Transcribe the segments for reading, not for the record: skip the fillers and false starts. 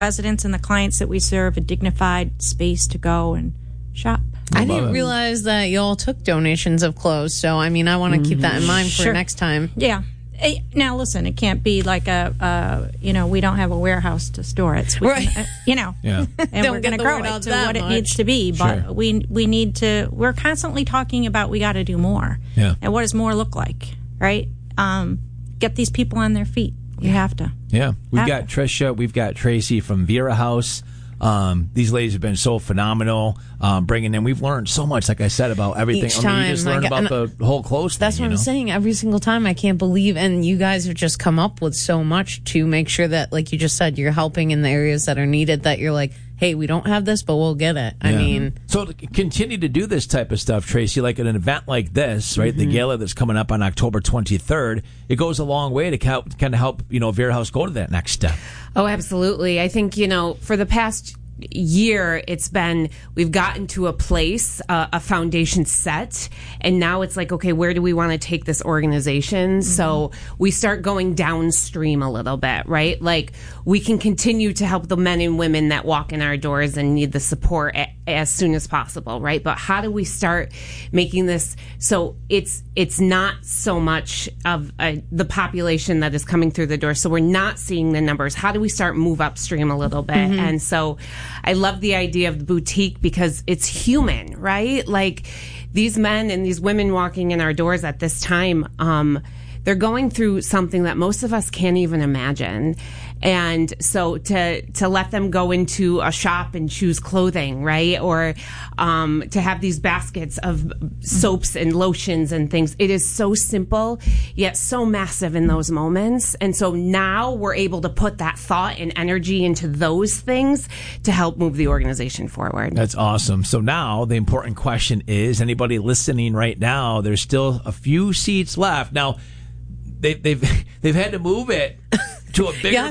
residents and the clients that we serve a dignified space to go and shop. I didn't realize that y'all took donations of clothes, so I mean, I want to keep that in mind for next time. Yeah. Now, listen, it can't be like we don't have a warehouse to store it. So right. And we're going to grow it to what it needs to be. But we need to, we're constantly talking about we got to do more. Yeah. And what does more look like, right? Get these people on their feet. You have to. Yeah. We've got Trisha. We've got Tracy from Vera House. These ladies have been so phenomenal bringing in. We've learned so much, like I said, about everything. Each time, you just learn about the whole clothes thing. That's what I'm saying. Every single time, I can't believe. And you guys have just come up with so much to make sure that, like you just said, you're helping in the areas that are needed, that you're like, hey, we don't have this, but we'll get it. I mean. So to continue to do this type of stuff, Tracy, like at an event like this, right, the gala that's coming up on October 23rd, it goes a long way to kind of help, Vera House go to that next step. Oh, absolutely. I think, for the past year, we've gotten to a place, a foundation set, and now it's like, okay, where do we want to take this organization? So we start going downstream a little bit, right? Like, we can continue to help the men and women that walk in our doors and need the support as soon as possible, right? But how do we start making this so it's not so much of the population that is coming through the door, so we're not seeing the numbers? How do we start move upstream a little bit? And so I love the idea of the boutique because it's human, right? Like, these men and these women walking in our doors at this time, they're going through something that most of us can't even imagine. And so to let them go into a shop and choose clothing, right? Or to have these baskets of soaps and lotions and things. It is so simple, yet so massive in those moments. And so now we're able to put that thought and energy into those things to help move the organization forward. That's awesome. So now the important question is, anybody listening right now, there's still a few seats left. Now, they've had to move it to a bigger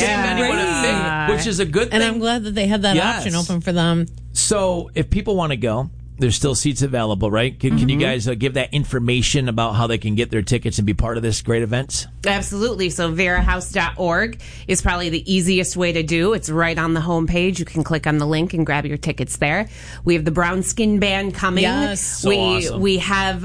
venue, which is a good thing. And I'm glad that they had that option open for them. So if people want to go, there's still seats available, right? Can you guys give that information about how they can get their tickets and be part of this great event? Absolutely. So verahouse.org is probably the easiest way to do. It's right on the homepage. You can click on the link and grab your tickets there. We have the Brown Skin Band coming. Yes. So awesome. We have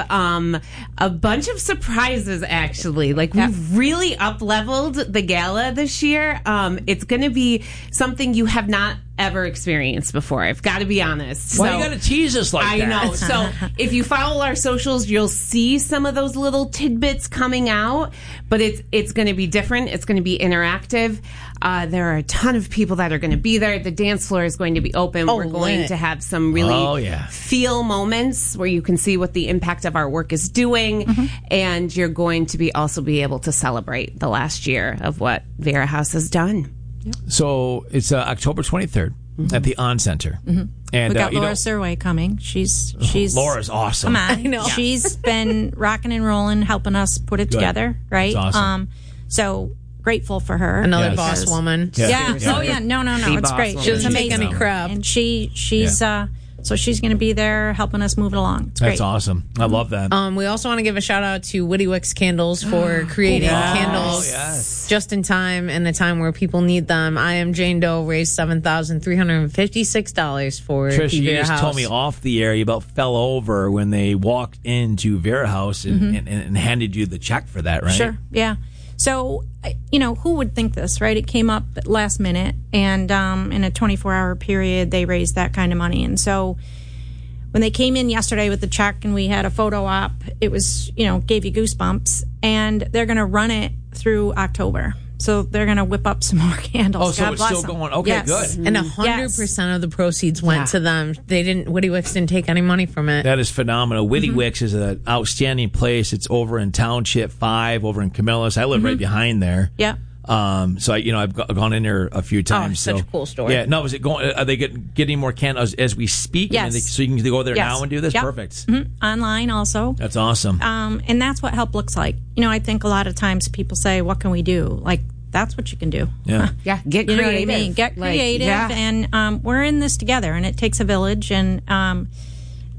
a bunch of surprises, actually. Like, we've really up-leveled the gala this year. It's going to be something you have not ever experienced before. I've got to be honest. Why you got to tease us like that? I know. So if you follow our socials, you'll see some of those little tidbits coming out, but it's going to be different. It's going to be interactive. There are a ton of people that are going to be there. The dance floor is going to be open. We're going to have some really feel moments where you can see what the impact of our work is doing, and you're going to also be able to celebrate the last year of what Vera House has done. Yep. So it's October 23rd at the On Center. And we got Laura Surway coming. She's Laura's awesome. Come on, I know. She's been rocking and rolling, helping us put it together. Right. That's awesome. So grateful for her. Another boss woman. Yeah. Oh yeah. No. It's great. She's amazing. Any crap. And she's so she's going to be there helping us move it along. It's great. That's awesome. I love that. We also want to give a shout out to Witty Wicks Candles for creating candles just in time, in a time where people need them. I Am Jane Doe raised $7,356 for Trish, you Vera just House. told me off the air you about fell over when they walked into Vera House and handed you the check for that, right? Sure. Yeah. So, who would think this, right? It came up at last minute, and in a 24-hour period, they raised that kind of money. And so when they came in yesterday with the check and we had a photo op, it was, gave you goosebumps. And they're going to run it through October. So they're going to whip up some more candles. Oh, so God it's bless still them. going. Okay, good. And 100% of the proceeds went to them. Witty Wicks didn't take any money from it. That is phenomenal. Witty Wicks is an outstanding place. It's over in Township 5, over in Camillus. I live right behind there. Yeah. So I've gone in there a few times. Such a cool story. Yeah. No, is it going? Are they getting more candles as we speak? Yes. So you can go there now and do this. Yep. Perfect. Online also. That's awesome. And that's what help looks like. I think a lot of times people say, "What can we do?" Like, that's what you can do. Yeah. Get creative. You know what I mean? Get creative. And we're in this together, and it takes a village. And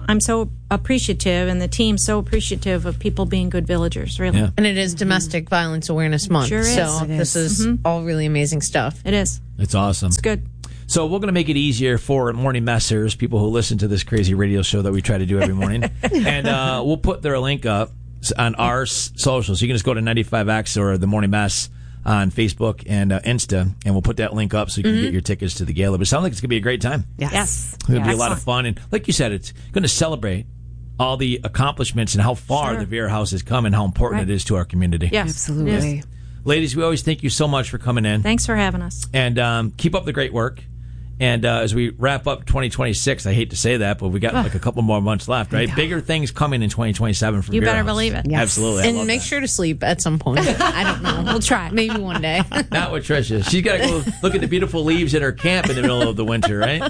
I'm so appreciative, and the team's so appreciative of people being good villagers, really. And it is Domestic Violence Awareness Month. Sure is. So this is all really amazing stuff. It is. It's awesome. It's good. So we're going to make it easier for morning messers, people who listen to this crazy radio show that we try to do every morning. And we'll put their link up on our socials. You can just go to 95X or the Morning Mess on Facebook and Insta, and we'll put that link up so you can get your tickets to the gala. But it sounds like it's going to be a great time. Yes. It's going to be a lot of fun. And like you said, it's going to celebrate all the accomplishments and how far the Vera House has come and how important it is to our community. Yes. Absolutely. Yes. Ladies, we always thank you so much for coming in. Thanks for having us. And keep up the great work. And as we wrap up 2026, I hate to say that, but we got like a couple more months left, right? Bigger things coming in 2027 for You Vera better House. believe it. Yes. Absolutely. I And love make that. sure to sleep at some point. I don't know. We'll try. Maybe one day. Not with Tricia. She's got to go look at the beautiful leaves in her camp in the middle of the winter, right?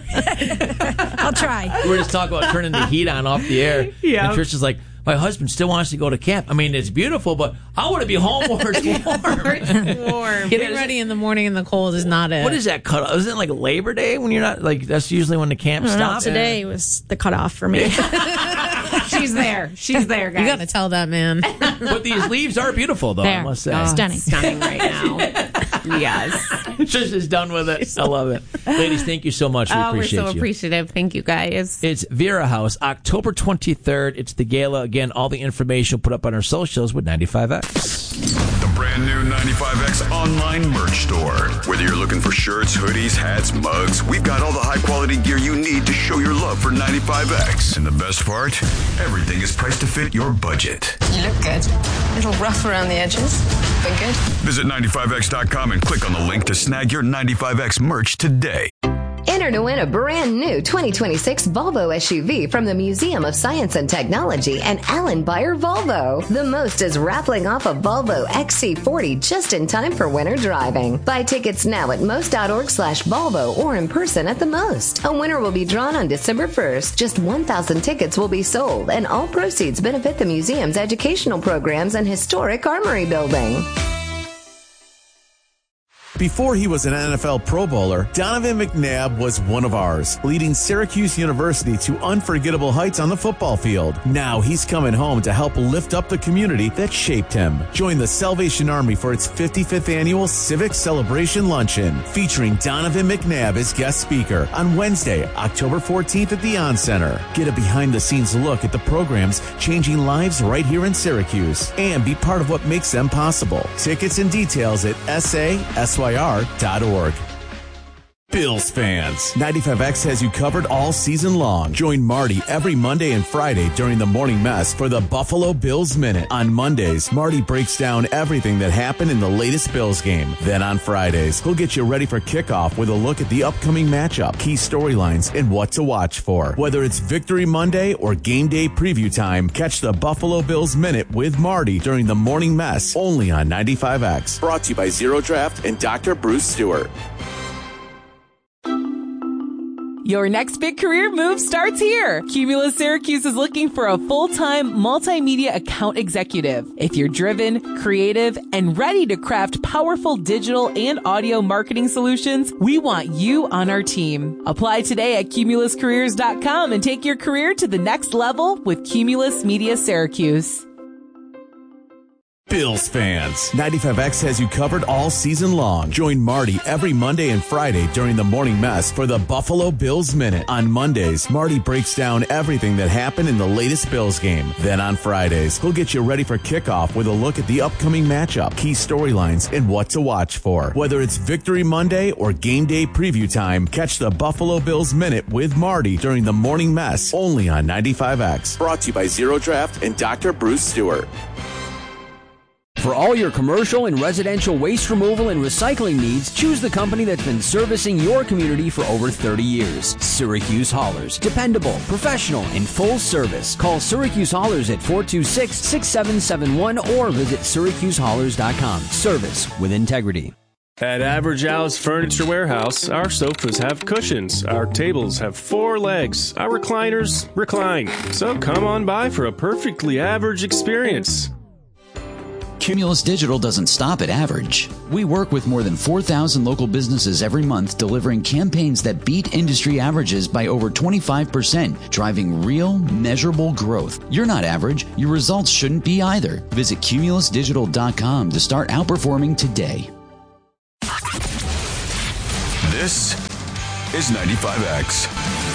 I'll try. We were just talking about turning the heat on off the air. Yeah. And Tricia's like, my husband still wants to go to camp. I mean, it's beautiful, but I want to be home where it's warm. Warm. Getting ready in the morning in the cold is not it. What is that cutoff? Isn't it like Labor Day when you're not, like, that's usually when the camp I don't know, stops? today was the cutoff for me. She's there. She's there, guys. You got to tell that man. But these leaves are beautiful, though, I There. must say. Stunning. Stunning right now. Yes. Tricia's done with it. I love it. Ladies, thank you so much. We We're appreciate so you. appreciative. Thank you, guys. It's Vera House, October 23rd. It's the gala. Again, all the information we'll put up on our socials with 95X. The brand new 95X online merch store. Whether you're looking for shirts, hoodies, hats, mugs, we've got all the high quality gear you need to show your love for 95X. And the best part? Everything is priced to fit your budget. You look good. A little rough around the edges, but good. Visit 95X.com and click on the link to snag your 95X merch today. Enter to win a brand new 2026 Volvo SUV from the Museum of Science and Technology and Allen Bayer Volvo. The most is raffling off a Volvo XC40 just in time for winter driving. Buy tickets now at most.org/Volvo or in person at the Most. A winner will be drawn on December 1st. Just 1,000 tickets will be sold, and all proceeds benefit the museum's educational programs and historic armory building. Before he was an NFL Pro Bowler, Donovan McNabb was one of ours, leading Syracuse University to unforgettable heights on the football field. Now he's coming home to help lift up the community that shaped him. Join the Salvation Army for its 55th annual Civic Celebration Luncheon, featuring Donovan McNabb as guest speaker on Wednesday, October 14th at the On Center. Get a behind-the-scenes look at the programs changing lives right here in Syracuse, and be part of what makes them possible. Tickets and details at SASYR.org. Bills fans, 95X has you covered all season long. Join Marty every Monday and Friday during the Morning Mess for the Buffalo Bills Minute. On Mondays, Marty breaks down everything that happened in the latest Bills game. Then on Fridays, he'll get you ready for kickoff with a look at the upcoming matchup, key storylines, and what to watch for. Whether it's Victory Monday or game day preview time, catch the Buffalo Bills Minute with Marty during the Morning Mess, only on 95X. Brought to you by Zero Draft and Dr. Bruce Stewart. Your next big career move starts here. Cumulus Syracuse is looking for a full-time multimedia account executive. If you're driven, creative, and ready to craft powerful digital and audio marketing solutions, we want you on our team. Apply today at cumuluscareers.com and take your career to the next level with Cumulus Media Syracuse. Bills fans, 95X has you covered all season long. Join Marty every Monday and Friday during the Morning Mess for the Buffalo Bills Minute. On Mondays, Marty breaks down everything that happened in the latest Bills game. Then on Fridays, he'll get you ready for kickoff with a look at the upcoming matchup, key storylines, and what to watch for. Whether it's Victory Monday or game day preview time, catch the Buffalo Bills Minute with Marty during the Morning Mess, only on 95X. Brought to you by Zero Draft and Dr. Bruce Stewart. For all your commercial and residential waste removal and recycling needs, choose the company that's been servicing your community for over 30 years. Syracuse Haulers. Dependable, professional, and full service. Call Syracuse Haulers at 426-6771 or visit SyracuseHaulers.com. Service with integrity. At Average Al's Furniture Warehouse, our sofas have cushions, our tables have 4 legs, our recliners recline. So come on by for a perfectly average experience. Cumulus Digital doesn't stop at average. We work with more than 4,000 local businesses every month, delivering campaigns that beat industry averages by over 25%, driving real, measurable growth. You're not average. Your results shouldn't be either. Visit cumulusdigital.com to start outperforming today. This is 95X.